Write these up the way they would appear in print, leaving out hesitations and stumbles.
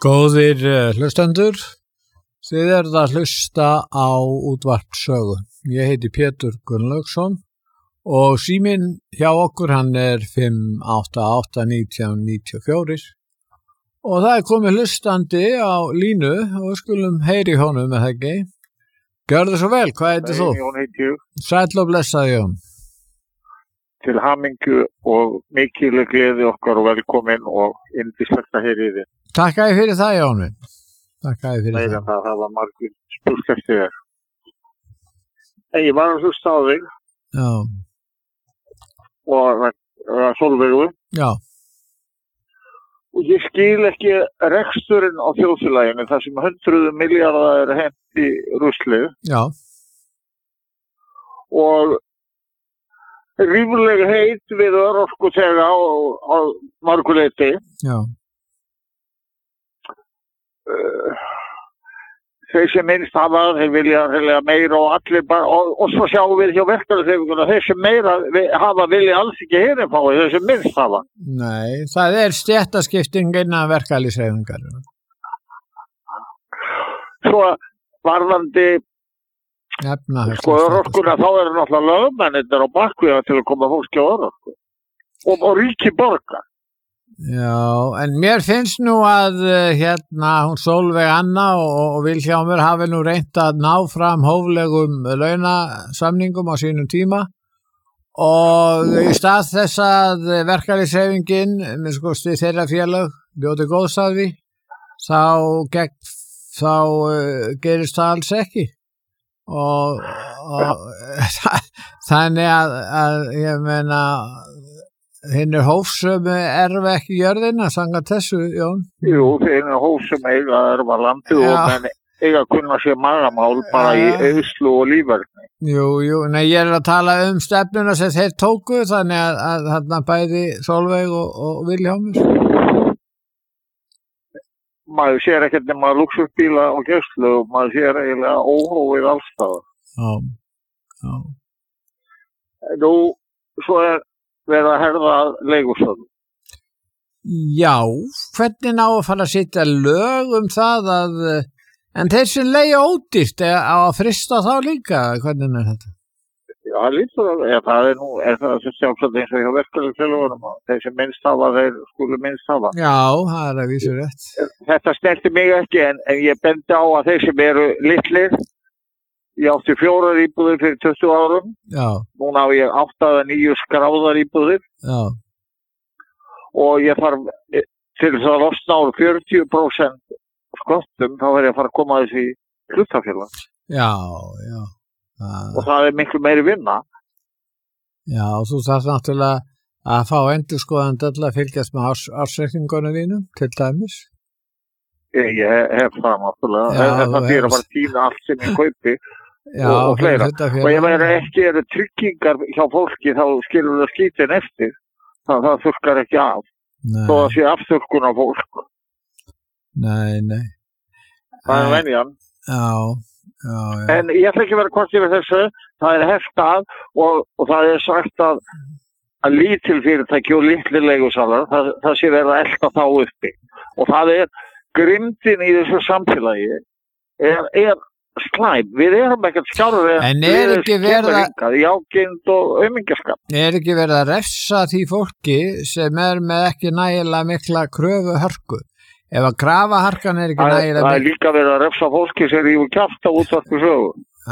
Góðir hlustendur, þið eruð að hlusta á útvarpssögu. Ég heiti Pétur Gunnlaugsson og síminn hjá okkur hann er 5881994 og það er komið hlustandi á línu og við skulum heyri honum með það ekki. Gjörðu svo vel, hvað heitir þú? Jón heiti ég. Sæll og blessaði Jón. Til hamingju og mikil gleði okkar og velkomin og yndislegt að heyri þið. Takk að ég fyrir það Jón minn. Takk að ég fyrir Nei, það. það var margir spurskæfti þér. En ég var að hlusta á þig Já, og Sólveigu já, og ég skil ekki reksturinn á þjóðfélaginu þar sem 100 milljarðar er hent í ruslið já, og ríflega heit við örorkutega á marguleiti. já. Þeir sem minnst hafa, þeir vilja meira og allir bara, og svo sjáum við hjá verkalýðshreyfinguna, þeir sem meira hafa vilja alls ekki herinn fá, þeir sem minnst hafa. Nei, það er stéttaskipting innan verkalýðshreyfingarinnar. Svo varðandi örorkuna, þá eru náttúrulega lögmennir á bakviða til að koma fólki á örorku og ríki borgar. Já, en mér finnst nú að hún Sólveig Anna og Vilhjálmur hafi nú reynt að ná fram hóflegum launasamningum á sínum tíma og í stað þess að verkalýðshreyfingin, með skoðst þeirra félag, bjóti góðs að því, þá gerist það alls ekki og þannig að ég meina hinn hófsömu erfi ekki jörðina, samkvæmt þessu, Jón? Jú, hinn hófsömu eiga erfa landið og menn eiga að kunna sér magamál bara í eyðslu og lífverðni. Jú, nei, ég er að tala stefnuna sem þeir tóku, þannig að þarna bæði Sólveig og Vilhjálmur. Maður sér ekkert nema luxusbíla og gæslu og maður sér eiginlega óhófið allstaðar. Já. Nú, svo verið að herða leigusölu. Já, hvernig ná að fara að setja lög það að, en þeir sem leigja ódýrt á að frista þá líka, hvernig er þetta? Já, lítur það er það sjálfsagt eins og hjá verkalýðsfélögunum og þeir sem minnst hafa, þeir skulu minnst hafa. Já, það er að vísu rétt. Þetta snerti mig ekki en ég bendi á að þeir sem eru litlir, ég átti 4 íbúðir fyrir 20 árum. Já. Núna á ég 8 eða 9 skráðar íbúðir. Já. Og ég þarf til þess að losna úr 40% skottum, þá verð ég að fara að koma þessi hlutafélag. Já. Og það er miklu meiri vinna. Já, og þú þarf náttúrulega að fá endurskoðandi að fylgjast með ársreikningunum þínum, til dæmis. Ég hef það náttúrulega. Það er bara tína allt sem ég kaupi. Já, og fleira. Og ég meina ekki eru tryggingar hjá fólki þá skilur það skítin eftir. Það þurrkar ekki af. Þó að sé afþurrkun á fólk. Nei. Það er venjan. Já. En ég ætla ekki að vera hvort yfir þessu. Það er heft að og það er sagt að lítil fyrirtæki og litli leigusalar, það sé verið að elta þá uppi. Og það er grimdin í þessu samfélagi er slæm. Við erum ekkert skárið en er ekki verið í ágeind og aumingaskap. Er ekki verið að refsa því fólki sem er með ekki nægilega mikla kröfu hörku? Ef að krafaharkan er ekki nægilega mikla. Það er líka verið að refsa fólki sem rífur kjaft á útvarpssögu.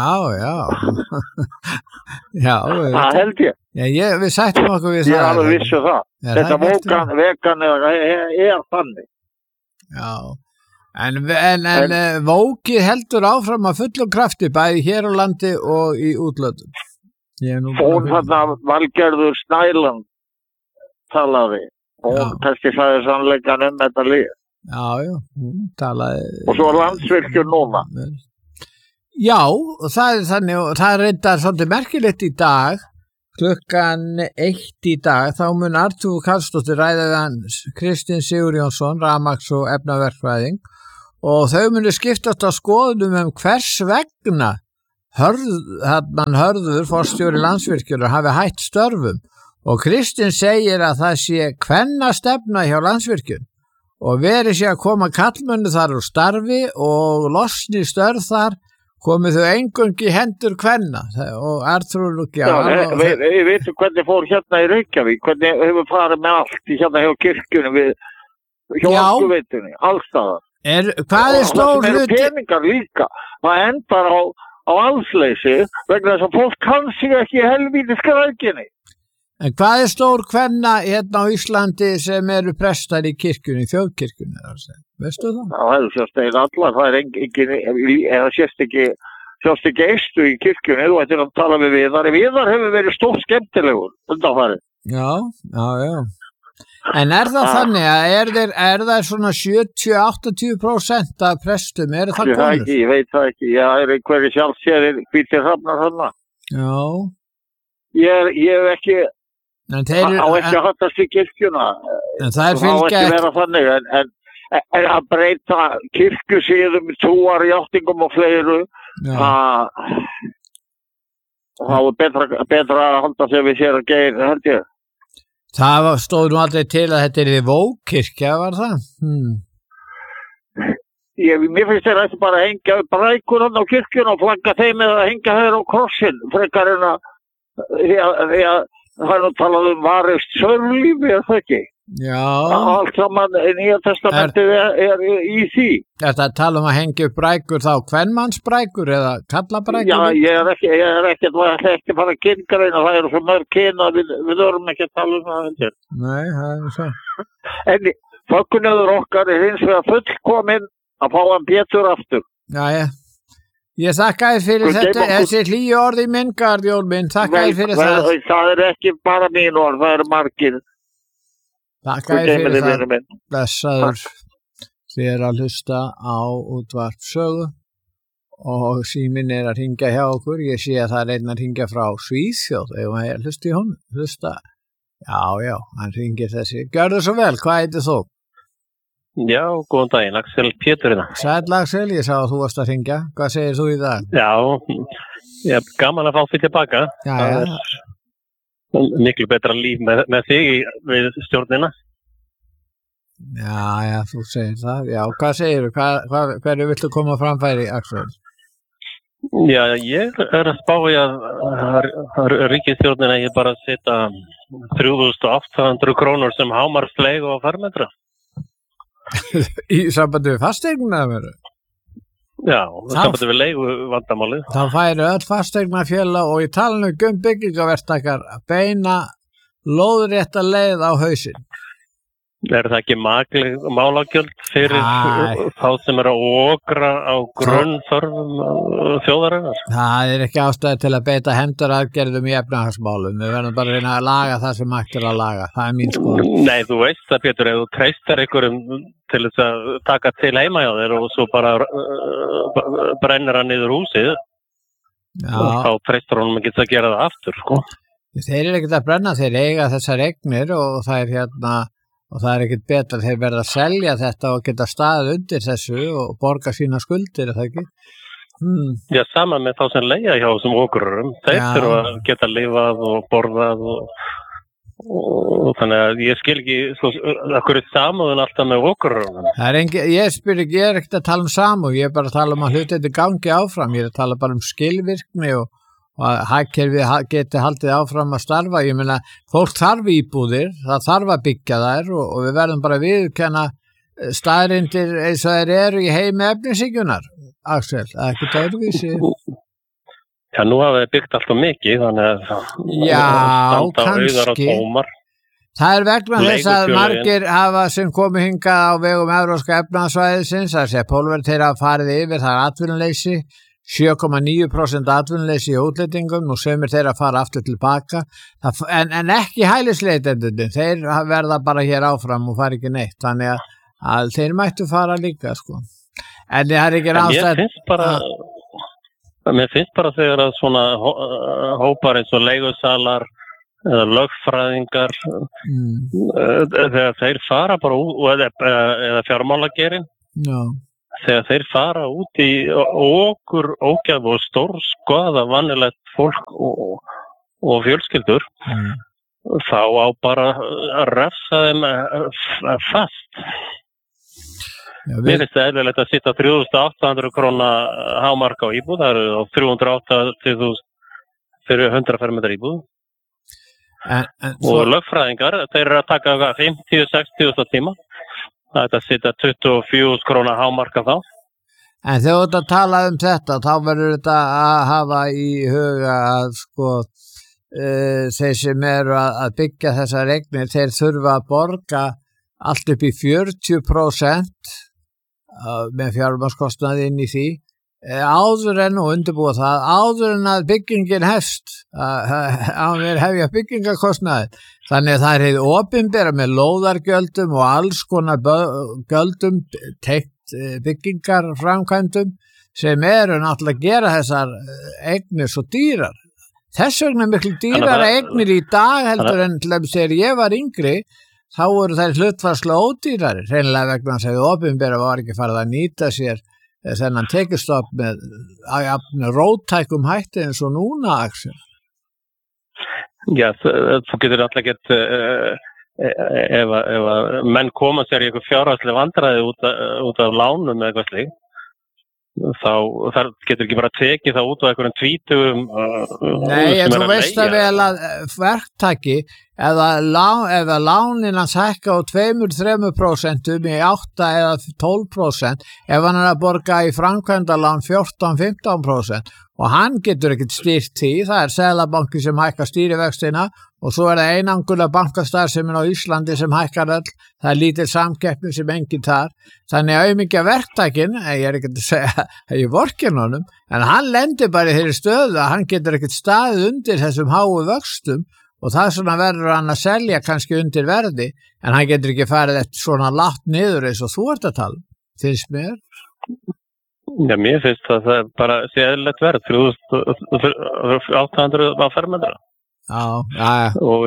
Já. Það held ég. Við sættum okkur við það. Ég alveg vissu það. Þetta vegan er þannig. Já, en Vókið heldur áfram að fullum krafti bæði hér á landi og í útlöndum. Hún þarna Valgerður Snæland talaði og hún kannski sagði sannleikan þetta lið. Já, hún talaði. Og svo Landsvirkjun núna. Já, og það er þannig og það er reyndar svolítið merkilegt í dag. Klukkan 1 í dag, þá mun Artúr Karlsdóttir ræða Kristinn Sigurjónsson, rafmagns- og efnaverkfræðing og þau munu skiptast á skoðunum hvers vegna Hörður, forstjóri Landsvirkjunar, hafi hætt störfum og Kristinn segir að það sé kvennastefna hjá Landsvirkjun og verið sé að koma kallmönnu þar úr starfi og losni störf þar, komið þau engungi hendur kvenna og Arþrúður Ég veit hvernig fór hérna í Reykjavík, hvernig hefur farið með allt í hérna hjá kirkjunni við hjálpuveitunni, allstaðar. Hvað stór hluti? Það eru peningar líka, það endar á allsleysi vegna þess að fólk kann sig ekki í helvíti skrækinni. En hvað stór kvenna hérna á Íslandi sem eru prestar í kirkjunni, þjóðkirkjunni, veistu það? Það er sérst einn allar, það er engin, eða sérst ekki eistu í kirkjunni, þú ættir að tala við Viðar. Viðar hefur verið stórt skemmtilegur undanfarið. Já. En það þannig að er það svona 70-80% af prestum, það konur? Ég veit það ekki, hverju sjálf sér hvítir hrafnar þarna. Já. Ég hef ekki á ekki að hattast í kirkjuna, það ekki vera þannig, en að breyta kirkjusíðum, trúarjáttingum og fleiru, það er betra að halda sig við sér að geir, held ég. Það stóð nú aldrei til að þetta er Vógkirkja, var það? Mér finnst þeir ætti bara að hengja brækur á kirkjuna og flagga þeim eða hengja þeir á krossin, frekar en því að það er nú talað varist sörlífi, það ekki? Já. Allt saman Nýja testamentið er í því. Þetta tala að hengja upp brækur þá, kvenmannsbrækur eða kallabrækur? Já, ég er ekki að fara að kyngreina, það eru svo mörg kyna, við erum ekki að tala það. Nei, það er svo. En fögnuður okkar er hins vegar fullkominn að fá hann Pétur aftur. Já. Ég þakka þér fyrir þetta, þessi hlýju orði minn, Garðjón minn, þakka þér fyrir það. Það er ekki bara mín orð, það eru margir. Þakka þér fyrir það, blessaður, þér að hlusta á Útvarp Sögu og síminn er að hringja hjá okkur. Ég sé að það er einn að hringja frá Svíþjóð, ef maður hlusta í honum, hlusta. Já, hann hringir þessi. Gjörðu svo vel, hvað heitir þú? Já, góðan daginn, Axel Pétur hérna. Sæll Axel, ég sá að þú varst að hringja. Hvað segir þú í dag? Já, ég er gaman að fá því tilbaka. Það er miklu betra líf með þig við stjórnina. Já, þú segir það. Já, hvað segir þú? Hverju viltu koma framfæri, Axel? Já, ég er að spá í að ríkisstjórnina ég bara setja 3.800 krónur sem hámarksleig og fermetra. Í sambandi við fasteigna veru? Já, sambandi við leigu vandamálið. Þá færi öll fasteignafélag og í talinu byggingaverktakar beina lóðrétta leið á hausinn. Er það ekki málagjöld fyrir þá sem eru að okra á grunnþörfum þjóðarinnar? Það er ekki ástæði til að beita henduraðgerðum í efnahagsmálum. Við verðum bara að reyna að laga það sem hægt er að laga. Það er mín skoðun. Nei, þú veist það, Pétur, ef þú treystar einhverjum til þess að taka til heima hjá þér og svo bara brennir hann niður húsið, þá treystar honum ekki að gera það aftur, sko. Þeir eru ekkert að brenna, þeir eiga þessar eignir og það er og það er ekkert betra, þeir verða að selja þetta og geta staðið undir þessu og borga sína skuldir, er það ekki? Já, sama með þá sem leigja hjá þessum okrurum, þeir þurfa að geta lifað og borðað og þannig að ég skil ekki okkur er samúðin alltaf með okrurum. Ég er ekkert að tala um samúð, ég er bara að tala um að hluti þetta gangi áfram, ég er að tala bara um skilvirkni og að hagkerfið geti haldið áfram að starfa. Ég meina, fólk þarf íbúðir, það þarf að byggja þær og við verðum bara að viðurkenna staðreyndir eins og þeir eru í heimi efnishyggjunar. Axel, ekki öðruvísi? Já, nú hafa þið byggt alltaf mikið, þannig að standa auðar á tómar. Það er vegna þess að margir hafa sem komið hingað á vegum Evrópska efnahagssvæðisins, það sé pólverð þeirra að farið yfir, það er atvinnuleysi, 7,9% atvinnuleysi í útlendingum og sömur þeir að fara aftur tilbaka en ekki hælisleitendurnir, þeir verða bara hér áfram og fara ekki neitt, þannig að þeir mættu fara líka, sko. En það er ekki ráðstæð. Mér finnst bara þegar að svona hópar eins og leigusalar eða lögfræðingar þegar þeir fara bara út eða fjármálagerinn, þegar þeir fara út í ógæfu og stórskoða vannilegt fólk og fjölskyldur, þá á bara að refsa þeim fast. Mér finnst það eðlilegt að sitta 3.800 króna hámark á íbúð, það eru 380.000 fyrir 100 fermetra íbúð. Og lögfræðingar, þeir eru að taka 50-60.000 tíma. Það er að sitta 24 króna hámark af þá. En þegar þú ert að tala þetta, þá verður þetta að hafa í huga að sko þeir sem eru að byggja þessar eignir, þeir þurfa að borga allt upp í 40% með fjármagnskostnaði inn í því áður en og undirbúa það áður en að byggingin hefst að hefja byggingakostnaði. Þannig að það er opinbera með lóðargjöldum og alls konar gjöldum tengt byggingarframkvæmdum sem eru náttúrulega að gera þessar eignir svo dýrar. Þess vegna miklu dýrara eignir í dag heldur en til að þegar ég var yngri þá voru þær hlutfallslega ódýrari, hreinlega vegna að segja opinbera var ekki farið að nýta sér þennan tekjustopp með róttækum hætti eins og núna, Axel. Já, þú getur alltaf gett ef menn koma sér í eitthvað fjárhagsleg vandræði út af lánum eða eitthvað slíkt, þá þar getur ekki bara tekið það út á einhverjum tvítugum Nei, en þú veist það vel að verktaki eða lánin hans hækka á 2-3% í 8 eða 12% ef hann er að borga í framkvæmdalán 14-15% og hann getur ekkert stýrt því, það er Seðlabanki sem hækkar stýrivextina og svo er það einangulega bankastarfsemin á Íslandi sem hækkar öll, það er lítil samkeppni sem enginn þar, þannig að auðmikið verktakinn, ég er ekki að segja að ég vorkenni honum, en hann lendir bara í þeirri stöðu að hann getur ekkert staðið undir þessum háu vöxtum og það svona verður hann að selja kannski undir verði, en hann getur ekki farið eftir svona látt niður eins og þú ert að tala, finnst mér? Já, mér finnst það er bara séðilegt verð, 3.800 á fermetra. Já. Og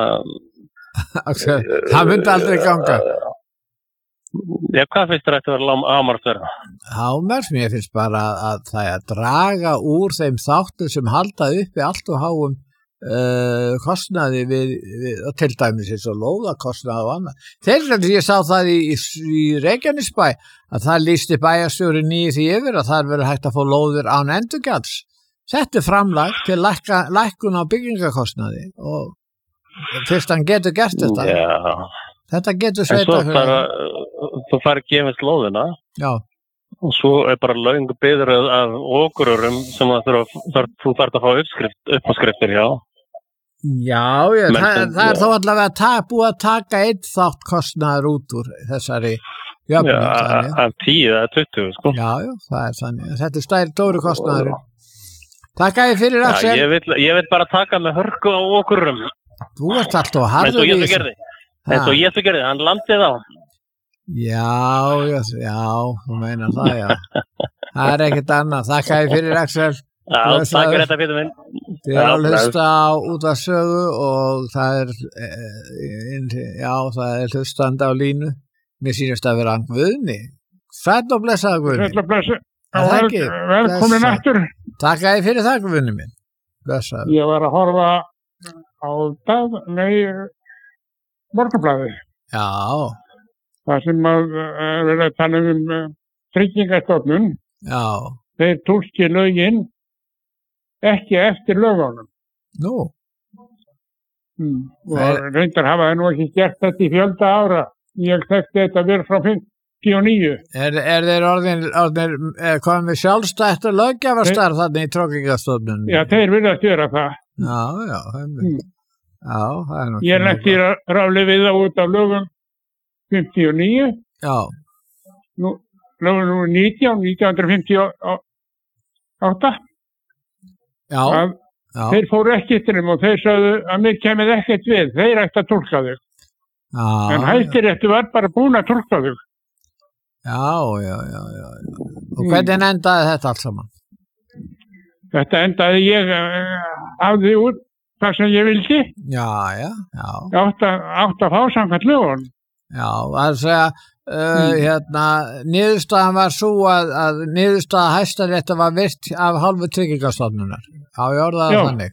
það myndi aldrei ganga. Já, hvað finnst þér ætti að vera hámarksverð? Hámarks, mér finnst bara að það er að draga úr þeim þáttum sem halda uppi allt og háum kostnaði við til dæmis eins og lóðakostnaði og annað. Þegar ég sá það í Reykjanesbæ að það lýsti bæjarstjórinn í því yfir að það verður hægt að fá lóðir án endurgjalds. Þetta er framlag til lækkun á byggingakostnaði og fyrst hann getur gert þetta. Já. Þetta getur sveita fyrir. Þú fær að gefast lóðina. Já. Og svo er bara löng biður af okrurum sem þú þarf að fá uppáskriftir hjá. Já, það er þó allavega búið að taka einn þátt kostnaður út úr þessari jöfnum. Já, af 10 eða 20, sko. Já, það er þannig. Þetta er stærri tóru kostnaður. Takk að ég fyrir Axel. Já, ég vil bara taka með hörku á okrurum. Þú ert alltaf harður í þessu. Eins og Jésu gerði, hann landið á. Já, þú meinar það, já. Það er ekkert annað. Takk að ég fyrir Axel. Já, takk fyrir þetta, Pétur minn. Þið er að hlusta á útvarpssögu og það er hlustandi á línu. Mér sýnist að vera Guðni. Sæll og blessaður Guðni. Sæll og blessaður. Velkomin aftur. Takk að ég fyrir það Guðni minn. Blessaður. Ég var að horfa á Morgunblaðið. Já. Það sem verður að tala Tryggingastofnun. Já. Þeir túlki lögin ekki eftir lögunum. Nú. Og reyndar hafa það nú ekki gert þetta í fjölda ára. Ég þekkti þetta verið frá 59. Er þeir orðin komið við sjálfstætt og löggjafarstarf þarna í Tryggingastofnun? Já, þeir virðast gera það. Já, það er nú. Ég lenti ráli við það út af lögum 59. Já. Lögum 1958. Já. Þeir fóru ekki eftir þeim og þeir sagðu að mér kemur ekkert við. Þeir ætti að túlka þau. En Hæstiréttur var bara búin að túlka þau. Já. Og hvernig endaði þetta allt saman? Þetta endaði ég hafði út það sem ég vildi. Já. Átt að fá samkvæmt lögunum. Já, það er að segja niðurstaðan var svo að niðurstaða Hæstaréttar var virt af hálfu Tryggingastofnunar. Já, ég orðaði þannig.